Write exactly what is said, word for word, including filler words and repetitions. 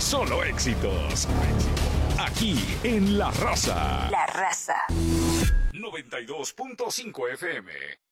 Solo éxitos. Aquí en La Raza. La Raza. noventa y dos punto cinco F M.